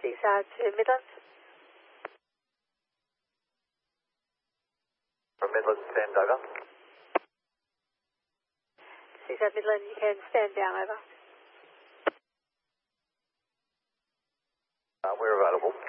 CSAT to Midland. From Midland, stand over. CSAT Midland, you can stand down, over. We're available.